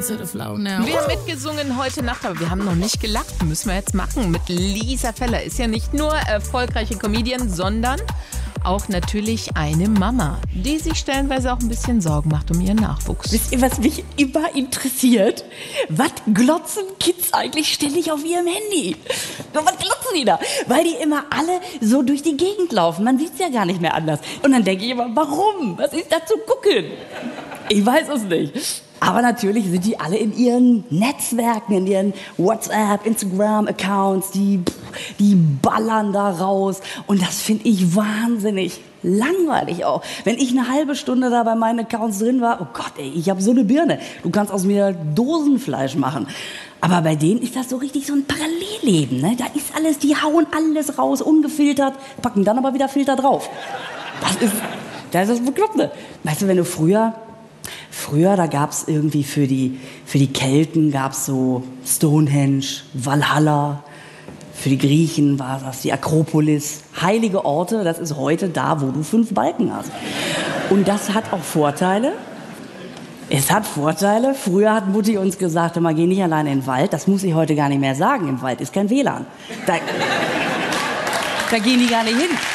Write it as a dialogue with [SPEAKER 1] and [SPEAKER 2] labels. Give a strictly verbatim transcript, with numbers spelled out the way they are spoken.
[SPEAKER 1] to the flow now.
[SPEAKER 2] Wir haben mitgesungen heute Nacht, aber wir haben noch nicht gelacht. Müssen wir jetzt machen mit Lisa Feller. Ist ja nicht nur erfolgreiche Comedian, sondern auch natürlich eine Mama, die sich stellenweise auch ein bisschen Sorgen macht um ihren Nachwuchs.
[SPEAKER 3] Wisst ihr, was mich immer interessiert? Was glotzen Kids eigentlich ständig auf ihrem Handy? Was glotzen die da? Weil die immer alle so durch die Gegend laufen. Man sieht es ja gar nicht mehr anders. Und dann denke ich immer, warum? Was ist da zu gucken? Ich weiß es nicht. Aber natürlich sind die alle in ihren Netzwerken, in ihren WhatsApp, Instagram-Accounts, die, die ballern da raus. Und das finde ich wahnsinnig langweilig auch. Wenn ich eine halbe Stunde da bei meinen Accounts drin war, oh Gott, ey, ich habe so eine Birne. Du kannst aus mir Dosenfleisch machen. Aber bei denen ist das so richtig so ein Parallelleben. Ne? Da ist alles, die hauen alles raus, ungefiltert, packen dann aber wieder Filter drauf. Das ist das, ist das Bekloppte. Weißt du, wenn du früher... Früher, da gab es irgendwie für die, für die Kelten gab's so Stonehenge, Valhalla. Für die Griechen war das die Akropolis. Heilige Orte, das ist heute da, wo du fünf Balken hast. Und das hat auch Vorteile. Es hat Vorteile. Früher hat Mutti uns gesagt, immer, geh nicht alleine in den Wald. Das muss ich heute gar nicht mehr sagen. Im Wald ist kein W L A N. Da, da gehen die gar nicht hin.